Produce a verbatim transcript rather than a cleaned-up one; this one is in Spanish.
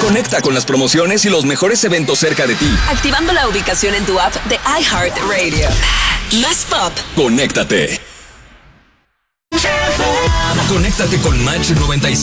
Conecta con las promociones y los mejores eventos cerca de ti. Activando la ubicación en tu app de iHeartRadio. Más pop. Conéctate. Conéctate con Match noventa y cinco.